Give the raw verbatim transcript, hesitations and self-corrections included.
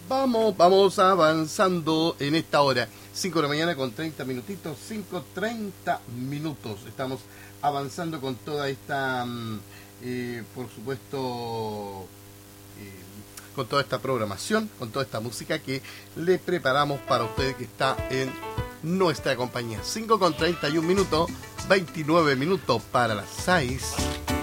Vamos, vamos avanzando en esta hora. cinco de la mañana con treinta minutitos, cinco treinta minutos. Estamos avanzando con toda esta, eh, por supuesto, eh, con toda esta programación, con toda esta música que le preparamos para usted que está en nuestra compañía. cinco con treinta y un minutos, veintinueve minutos para las seis.